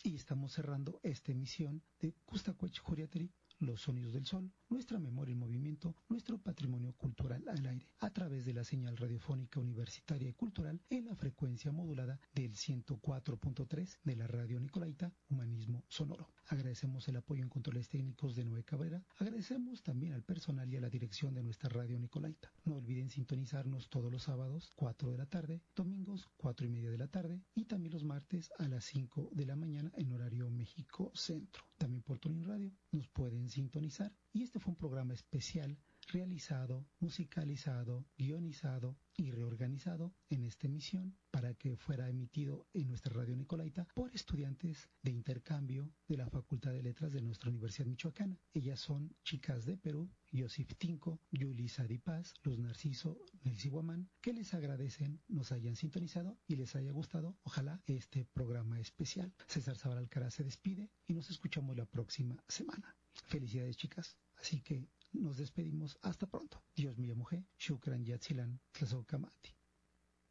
y estamos cerrando esta emisión de Kustakwech Juriateri, los sonidos del sol, nuestra memoria en movimiento, nuestro patrimonio cultural al aire, a través de la señal radiofónica universitaria y cultural en la frecuencia modulada del 104.3 de la radio Nicolaita, Humanismo Sonoro. Agradecemos el apoyo en controles técnicos de Noé Cabrera, agradecemos también al personal y a la dirección de nuestra radio Nicolaita. No olviden sintonizarnos todos los sábados, 4 de la tarde, domingos, 4:30 de la tarde, y también los martes a las 5 de la mañana en horario México Centro. También por Tuning Radio nos pueden sintonizar, y este fue un programa especial realizado, musicalizado, guionizado y reorganizado en esta emisión para que fuera emitido en nuestra radio Nicolaita por estudiantes de intercambio de la Facultad de Letras de nuestra Universidad Michoacana. Ellas son chicas de Perú, Yosif Tinco, Yulisa Di Paz, Luz Narciso, Nelsi Guamán, que les agradecen nos hayan sintonizado y les haya gustado, ojalá, este programa especial. César Zavala Alcaraz se despide y nos escuchamos la próxima semana. Felicidades, chicas. Así que nos despedimos hasta pronto. Dios mío, mujer, Shukran Yatsilan, Tlazokamati.